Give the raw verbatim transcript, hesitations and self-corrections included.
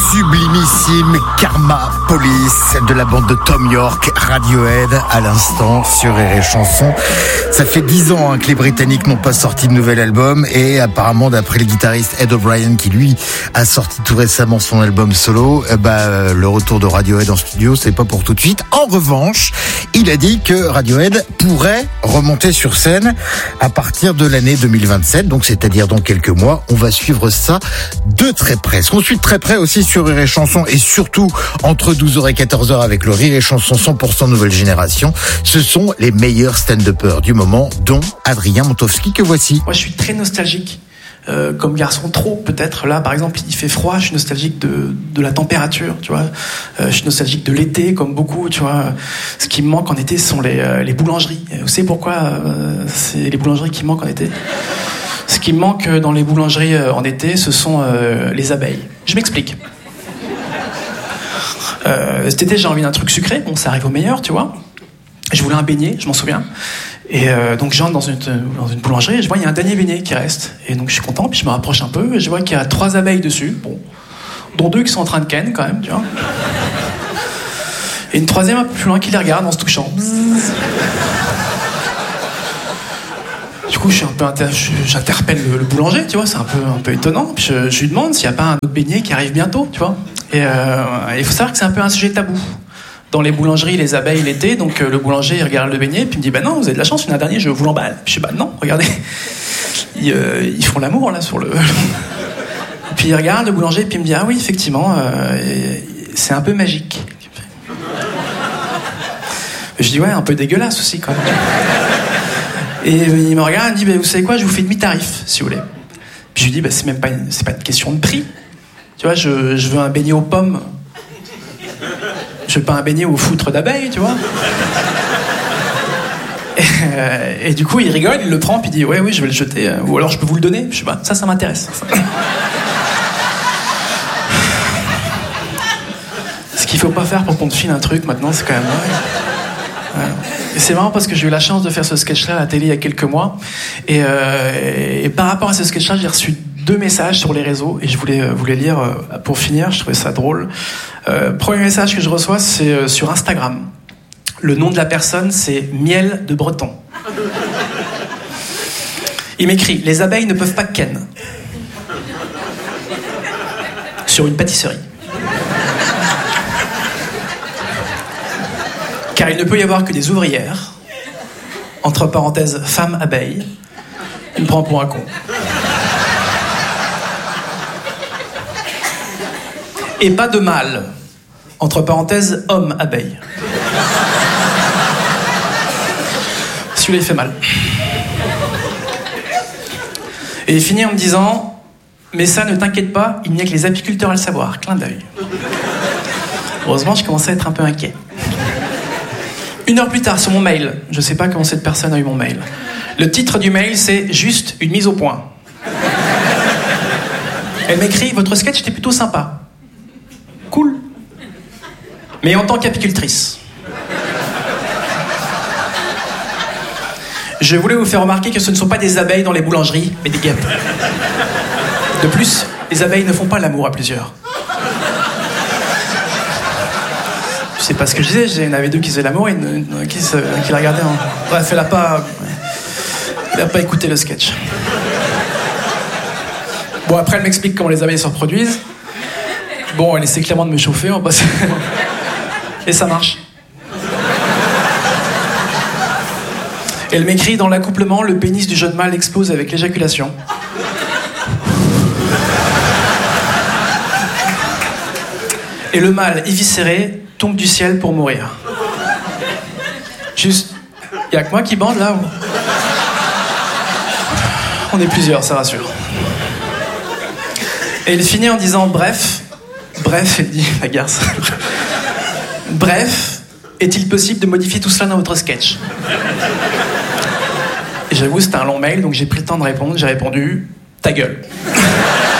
Sublimissime Karma Police de la bande de Tom York, Radiohead à l'instant sur R R Chanson. Ça fait dix ans hein, que les Britanniques n'ont pas sorti de nouvel album et apparemment d'après le guitariste Ed O'Brien qui lui a sorti tout récemment son album solo, euh, bah le retour de Radiohead en studio c'est pas pour tout de suite. En revanche, il a dit que Radiohead pourrait remonter sur scène à partir de l'année deux mille vingt-sept, donc c'est-à-dire dans quelques mois. On va suivre ça de très près. Ce qu'on suit de très près aussi sur Rire et Chanson et surtout entre douze heures et quatorze heures avec le Rire et Chanson cent pour cent nouvelle génération, ce sont les meilleurs stand-uppers du moment, dont Adrien Montowski que voici. Moi je suis très nostalgique. Euh, comme garçon, trop peut-être. Là, par exemple, il fait froid, je suis nostalgique de, de la température, tu vois. Euh, je suis nostalgique de l'été, comme beaucoup, tu vois. Ce qui me manque en été, ce sont les, euh, les boulangeries. Vous savez pourquoi euh, c'est les boulangeries qui me manquent en été ? Ce qui me manque dans les boulangeries euh, en été, ce sont euh, les abeilles. Je m'explique. Euh, cet été, j'ai envie d'un truc sucré. Bon, ça arrive au meilleur, tu vois. Je voulais un beignet, je m'en souviens. Et euh, donc j'entre dans une, dans une boulangerie et je vois il y a un dernier beignet qui reste. Et donc je suis content, puis je me rapproche un peu et je vois qu'il y a trois abeilles dessus, bon, dont deux qui sont en train de ken quand même, tu vois. Et une troisième un peu plus loin qui les regarde en se touchant. Du coup je suis un peu inter... j'interpelle le, le boulanger, tu vois, c'est un peu, un peu étonnant. Puis je, je lui demande s'il n'y a pas un autre beignet qui arrive bientôt, tu vois. Et euh, il faut savoir que c'est un peu un sujet tabou. Dans les boulangeries, les abeilles l'été, donc euh, le boulanger il regarde le beignet, puis il me dit bah non, vous avez de la chance, il y en a un dernier, je vous l'emballe. Puis je dis bah non, regardez, ils, euh, ils font l'amour là sur le. Puis il regarde le boulanger, puis il me dit ah oui, effectivement, euh, c'est un peu magique. Je dis ouais, un peu dégueulasse aussi quand même. Et il me regarde, il me dit bah, vous savez quoi, je vous fais demi-tarif si vous voulez. Puis je lui dis bah c'est même pas une, c'est pas une question de prix. Tu vois, je, je veux un beignet aux pommes. Je veux pas un beignet au foutre d'abeilles, tu vois. Et, euh, et du coup, il rigole, il le prend, puis il dit ouais, oui, je vais le jeter, euh, ou alors je peux vous le donner. Je sais pas, ça, ça m'intéresse. Ce qu'il faut pas faire pour qu'on te file un truc maintenant, c'est quand même ouais. Ouais. Et c'est marrant parce que j'ai eu la chance de faire ce sketch-là à la télé il y a quelques mois, et, euh, et par rapport à ce sketch-là, j'ai reçu deux messages sur les réseaux et je voulais euh, vous les lire euh, pour finir. Je trouvais ça drôle. Euh, premier message que je reçois, c'est euh, sur Instagram. Le nom de la personne, c'est Miel de Breton. Il m'écrit « Les abeilles ne peuvent pas ken » sur une pâtisserie. Car il ne peut y avoir que des ouvrières, entre parenthèses, femmes abeilles. Il me prend pour un con. Et pas de mâle, entre parenthèses, homme abeille. Celui-là, il fait mal. Et il finit en me disant « Mais ça, ne t'inquiète pas, il n'y a que les apiculteurs à le savoir. » Clin d'œil. Heureusement, je commençais à être un peu inquiet. Une heure plus tard, sur mon mail, je sais pas comment cette personne a eu mon mail. Le titre du mail, c'est « Juste une mise au point ». Elle m'écrit « Votre sketch était plutôt sympa. » Cool. Mais en tant qu'apicultrice. Je voulais vous faire remarquer que ce ne sont pas des abeilles dans les boulangeries, mais des guêpes. De plus, les abeilles ne font pas l'amour à plusieurs. Je sais pas ce que je disais, il y en avait deux qui faisaient l'amour et une, une, qui, se, qui la regardaient en... Bref, elle a pas... Elle a pas écouté le sketch. Bon, après, elle m'explique comment les abeilles se reproduisent. Bon, elle essaie clairement de me chauffer, on passe... Et ça marche. Elle m'écrit dans l'accouplement, le pénis du jeune mâle explose avec l'éjaculation. Et le mâle, éviscéré, tombe du ciel pour mourir. Juste, y'a que moi qui bande là ou... On est plusieurs, ça rassure. Et il finit en disant bref, bref, elle dit la garce. Bref, est-il possible de modifier tout cela dans votre sketch ? Et j'avoue, c'était un long mail, donc j'ai pris le temps de répondre. J'ai répondu ta gueule.